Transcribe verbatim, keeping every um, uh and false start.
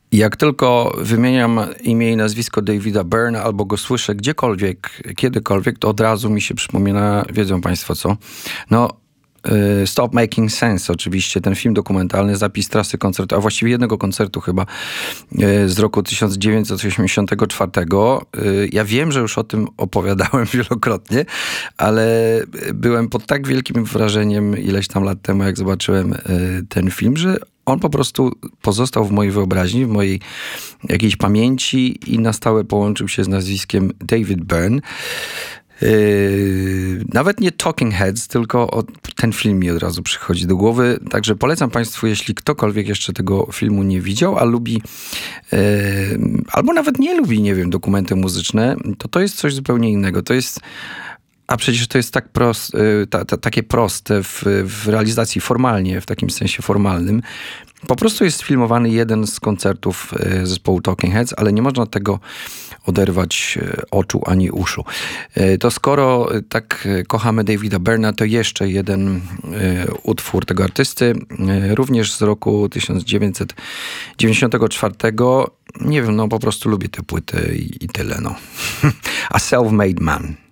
Jak tylko wymieniam imię i nazwisko Davida Byrne albo go słyszę gdziekolwiek, kiedykolwiek, to od razu mi się przypomina, wiedzą państwo co, no Stop Making Sense, oczywiście, ten film dokumentalny, zapis trasy koncertu, a właściwie jednego koncertu chyba z roku tysiąc dziewięćset osiemdziesiątego czwartego. Ja wiem, że już o tym opowiadałem wielokrotnie, ale byłem pod tak wielkim wrażeniem ileś tam lat temu, jak zobaczyłem ten film, że on po prostu pozostał w mojej wyobraźni, w mojej jakiejś pamięci i na stałe połączył się z nazwiskiem David Byrne. Yy, nawet nie Talking Heads, tylko o, ten film mi od razu przychodzi do głowy. Także polecam państwu, jeśli ktokolwiek jeszcze tego filmu nie widział, a lubi yy, albo nawet nie lubi, nie wiem, dokumenty muzyczne, to to jest coś zupełnie innego. To jest A przecież to jest tak prost, ta, ta, takie proste w, w realizacji formalnie, w takim sensie formalnym. Po prostu jest filmowany jeden z koncertów zespołu Talking Heads, ale nie można tego oderwać oczu ani uszu. To skoro tak kochamy Davida Byrna, to jeszcze jeden utwór tego artysty, również z roku tysiąc dziewięćset dziewięćdziesiątego czwartego. Nie wiem, no po prostu lubię te płyty i, i tyle, no. A Self-Made Man.